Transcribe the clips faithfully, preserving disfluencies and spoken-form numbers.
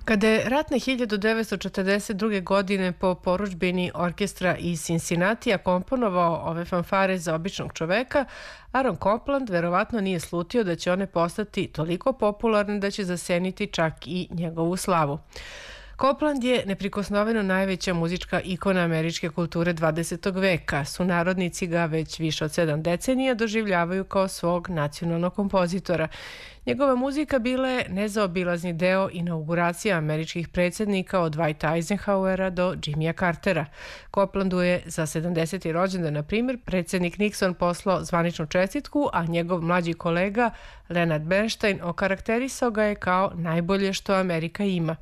Kada je ratne hiljadu devetsto četrdeset druge. godine po porudžbini orkestra iz Cincinnatija komponovao ove fanfare za običnog čoveka, Aaron Copland verovatno nije slutio da će one postati toliko popularne da će zaseniti čak i njegovu slavu. Copland je neprikosnoveno najveća muzička ikona američke kulture dvadesetog veka. Sunarodnici ga već više od sedam decenija doživljavaju kao svog nacionalnog kompozitora. Njegova muzika bila je nezaobilazni deo inauguracija američkih predsjednika od Dwighta Eisenhowera do Jimmya Cartera. Coplandu je za sedamdeseti rođendan, na primjer, predsjednik Nixon poslao zvaničnu čestitku, a njegov mlađi kolega Leonard Bernstein okarakterisao ga je kao najbolje što Amerika ima.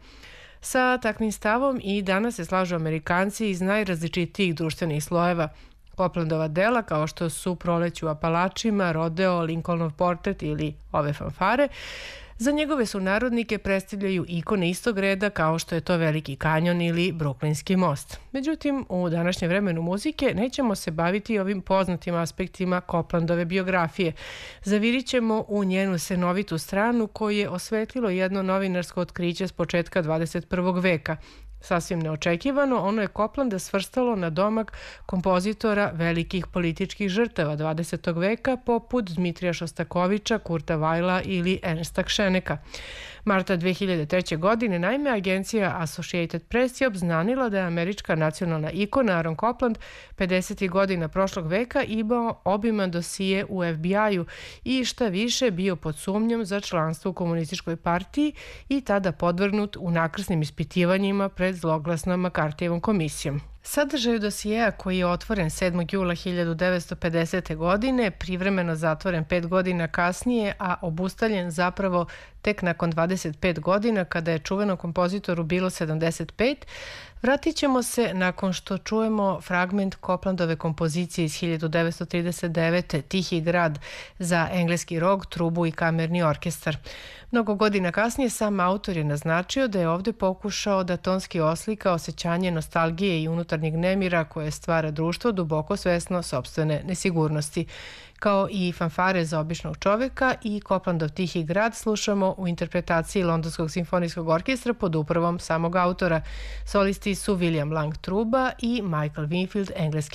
Sa takvim stavom i danas se slažu Amerikanci iz najrazličitijih društvenih slojeva. Coplandova dela, kao što su Proleće u Apalačima, Rodeo, Lincolnov portret ili ove fanfare, za njegove sunarodnike predstavljaju ikone istog reda kao što je to Veliki kanjon ili Bruklinski most. Međutim, u današnjem vremenu muzike nećemo se baviti ovim poznatim aspektima Coplandove biografije. Zavirit ćemo u njenu senovitu stranu koju je osvetlilo jedno novinarsko otkriće s početka dvadeset prvog. veka. Sasvim neočekivano, ono je Coplanda svrstalo na domak kompozitora velikih političkih žrtava dvadesetog veka poput Dmitrija Šostakoviča, Kurta Weila ili Ernsta Kšeneka. Marta dve hiljade treće. godine naime agencija Associated Press je obznanila da je američka nacionalna ikona Aaron Copland pedesetih godina prošlog veka imao obiman dosije u F B I-u i šta više bio pod sumnjom za članstvo u komunističkoj partiji i tada podvrgnut u nakrsnim ispitivanjima pred zloglasnom McCarthyjevom komisijom. Sadržaj dosijeja koji je otvoren sedmog jula hiljadu devetsto pedesete. godine, privremeno zatvoren pet godina kasnije, a obustavljen zapravo tek nakon dvadeset pet godina kada je čuvenom kompozitoru bilo sedamdeset pet, vratit ćemo se nakon što čujemo fragment Coplandove kompozicije iz hiljadu devetsto trideset devete. Tihi grad za engleski rog, trubu i kamerni orkestar. Mnogo godina kasnije sam autor je naznačio da je ovdje pokušao da tonski oslika osjećanje nostalgije i unutarnjeg nemira koje stvara društvo duboko svesno sopstvene nesigurnosti. Kao i fanfare za običnog čoveka i Coplandov Tihi grad slušamo u interpretaciji Londonskog simfonijskog orkestra pod upravom samog autora. Solisti su William Lang truba i Michael Winfield engleski